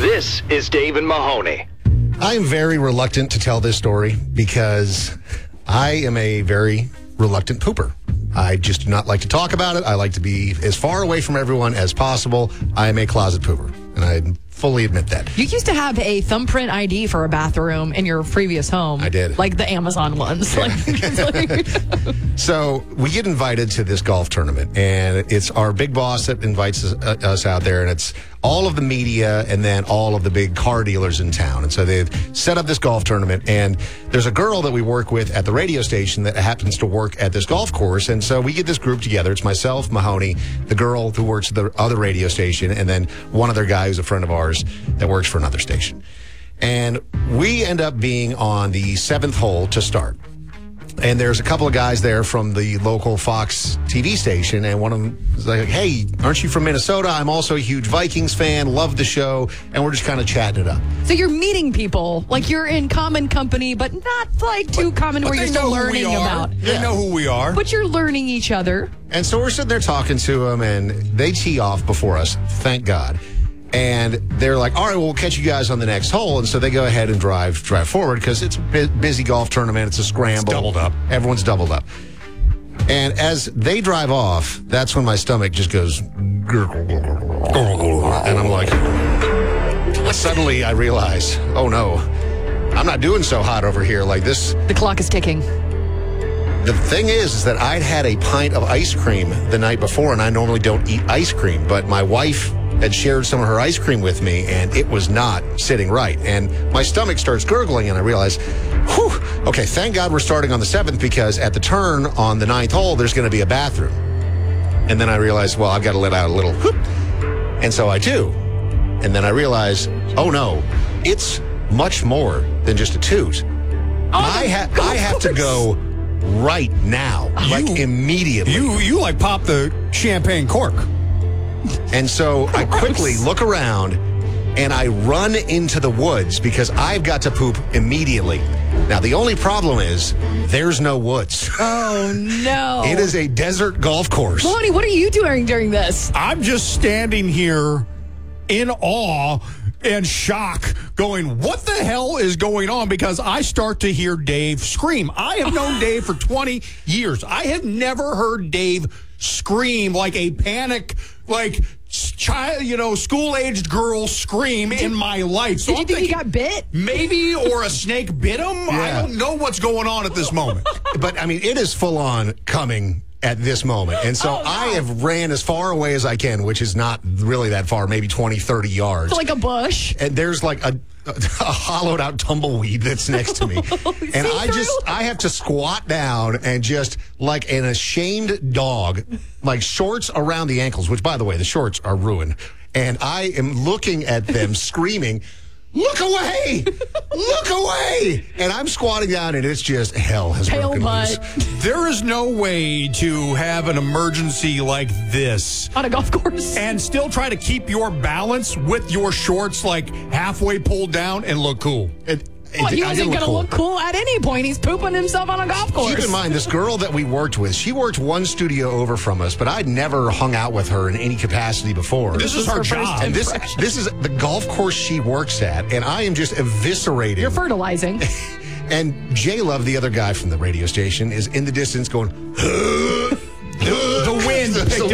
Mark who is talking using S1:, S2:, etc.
S1: This is Dave and Mahoney.
S2: I am very reluctant to tell this story because I am a very reluctant pooper. I just do not like to talk about it. I like to be as far away from everyone as possible. I am a closet pooper, and I fully admit that.
S3: You used to have a thumbprint ID for a bathroom in your previous home.
S2: I did.
S3: Like the Amazon ones.
S2: Yeah. So we get invited to this golf tournament, and it's our big boss that invites us out there, and it's all of the media and then all of the big car dealers in town. And so they've set up this golf tournament, and there's a girl that we work with at the radio station that happens to work at this golf course. And so we get this group together. It's myself, Mahoney, the girl who works at the other radio station, and then one other guy who's a friend of ours that works for another station. And we end up being on the 7th hole to start. And there's a couple of guys there from the local Fox TV station, and one of them is like, hey, aren't you from Minnesota? I'm also a huge Vikings fan, love the show, and we're just kind of chatting it up.
S3: So you're meeting people, like you're in common company, but not like too common where you're still learning about.
S4: They know who we are.
S3: But you're learning each other.
S2: And so we're sitting there talking to them, and they tee off before us, thank God. And they're like, all right, well, we'll catch you guys on the next hole. And so they go ahead and drive forward because it's a busy golf tournament. It's a scramble.
S4: It's doubled up. Everyone's
S2: doubled up. And as they drive off, that's when my stomach just goes, and I'm like, suddenly I realize, oh no, I'm not doing so hot over here like this.
S3: The clock is ticking.
S2: The thing is that I'd had a pint of ice cream the night before, and I normally don't eat ice cream, but my wife had shared some of her ice cream with me, and it was not sitting right. And my stomach starts gurgling, and I realize, whew, okay, thank God we're starting on the 7th, because at the turn on the 9th hole, there's going to be a bathroom. And then I realized, well, I've got to let out a little whoop. And so I do. And then I realize, oh no, it's much more than just a toot. I have to go right now, like immediately.
S4: You like pop the champagne cork.
S2: And so I quickly look around and I run into the woods because I've got to poop immediately. Now, the only problem is there's no woods.
S3: Oh, no.
S2: It is a desert golf course.
S3: Lonnie, what are you doing during this?
S4: I'm just standing here in awe and shock going, what the hell is going on? Because I start to hear Dave scream. I have known Dave for 20 years. I have never heard Dave scream like a panic, like child, school-aged girl scream in my life. So
S3: Did you think he got bit?
S4: Maybe, or a snake bit him. Yeah. I don't know what's going on at this moment.
S2: But, I mean, it is full-on coming at this moment. And so I have ran as far away as I can, which is not really that far, maybe 20, 30 yards.
S3: So like a bush.
S2: And there's like a hollowed out tumbleweed that's next to me. And I have to squat down and just like an ashamed dog, like shorts around the ankles, which by the way, the shorts are ruined. And I am looking at them screaming, look away! Look away! And I'm squatting down, and it's just hell has broken loose.
S4: There is no way to have an emergency like this
S3: on a golf course
S4: and still try to keep your balance with your shorts like halfway pulled down and look cool.
S3: He wasn't going to look cool at any point. He's pooping himself on a golf course.
S2: Keep in mind, this girl that we worked with, she worked one studio over from us, but I'd never hung out with her in any capacity before.
S4: This is her job.
S2: And this is the golf course she works at, and I am just eviscerating.
S3: You're fertilizing.
S2: And Jay Love, the other guy from the radio station, is in the distance going,
S4: the wind.